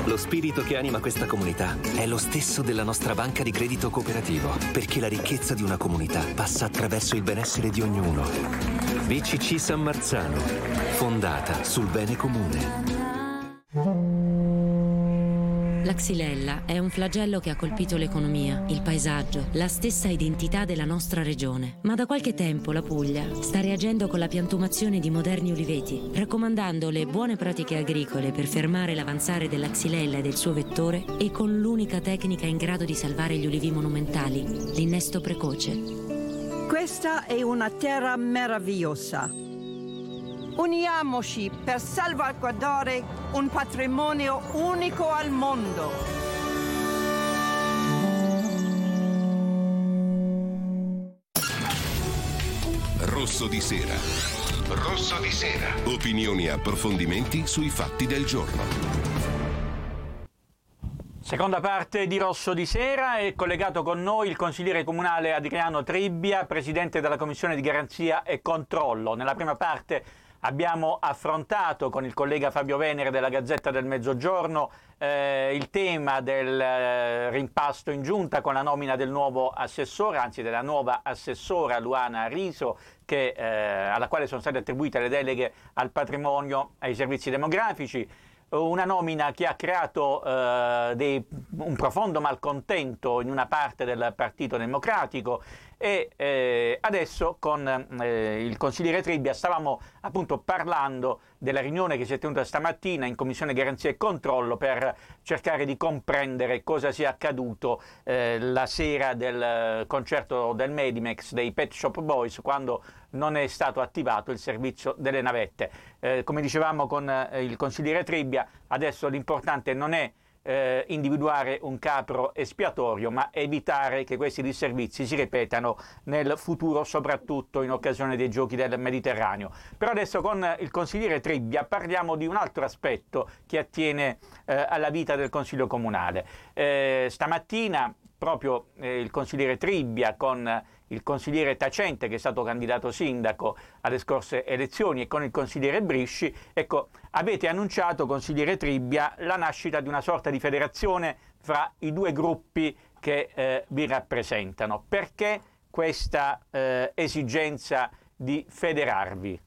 Lo spirito che anima questa comunità è lo stesso della nostra banca di credito cooperativo, perché la ricchezza di una comunità passa attraverso il benessere di ognuno. BCC San Marzano, fondata sul bene comune. La xylella è un flagello che ha colpito l'economia, il paesaggio, la stessa identità della nostra regione. Ma da qualche tempo la Puglia sta reagendo con la piantumazione di moderni uliveti, raccomandando le buone pratiche agricole per fermare l'avanzare della xylella e del suo vettore e con l'unica tecnica in grado di salvare gli ulivi monumentali, l'innesto precoce. Questa è una terra meravigliosa. Uniamoci per salvaguardare un patrimonio unico al mondo. Rosso di sera. Rosso di sera. Opinioni e approfondimenti sui fatti del giorno. Seconda parte di Rosso di Sera, è collegato con noi il consigliere comunale Adriano Tribbia, presidente della Commissione di Garanzia e Controllo. Nella prima parte abbiamo affrontato con il collega Fabio Venere della Gazzetta del Mezzogiorno il tema del rimpasto in giunta con la nomina del nuovo assessore, anzi della nuova assessora Luana Riso, alla quale sono state attribuite le deleghe al patrimonio e ai servizi demografici. Una nomina che ha creato un profondo malcontento in una parte del Partito Democratico e adesso con il consigliere Tribbia stavamo appunto parlando della riunione che si è tenuta stamattina in Commissione Garanzia e Controllo per cercare di comprendere cosa sia accaduto la sera del concerto del Medimex dei Pet Shop Boys, quando non è stato attivato il servizio delle navette. Come dicevamo con il consigliere Tribbia, adesso l'importante non è individuare un capro espiatorio, ma evitare che questi disservizi si ripetano nel futuro, soprattutto in occasione dei giochi del Mediterraneo. Però adesso con il consigliere Tribbia parliamo di un altro aspetto che attiene alla vita del Consiglio Comunale. Stamattina proprio il consigliere Tribbia con il consigliere Tacente, che è stato candidato sindaco alle scorse elezioni, e con il consigliere Brisci, ecco, avete annunciato, consigliere Tribbia, la nascita di una sorta di federazione fra i due gruppi che vi rappresentano. Perché questa esigenza di federarvi?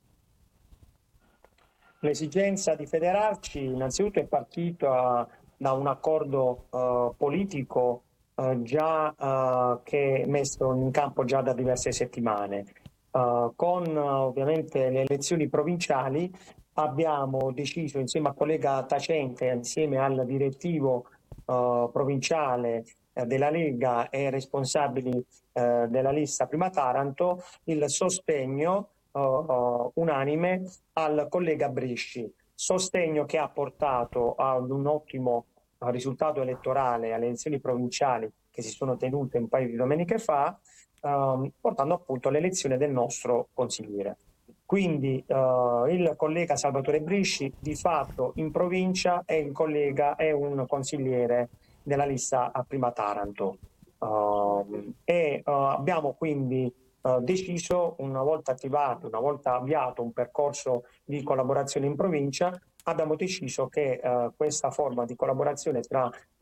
L'esigenza di federarci innanzitutto è partita da un accordo politico che è messo in campo già da diverse settimane. Con ovviamente le elezioni provinciali abbiamo deciso insieme al collega Tacente, insieme al direttivo provinciale della Lega e responsabili della lista Prima Taranto, il sostegno unanime al collega Brisci, sostegno che ha portato ad un ottimo risultato elettorale alle elezioni provinciali che si sono tenute un paio di domeniche fa, portando appunto all'elezione del nostro consigliere. Quindi il collega Salvatore Brisci di fatto in provincia è un consigliere della lista a Prima Taranto abbiamo quindi deciso, una volta avviato un percorso di collaborazione in provincia, abbiamo deciso che questa forma di collaborazione tra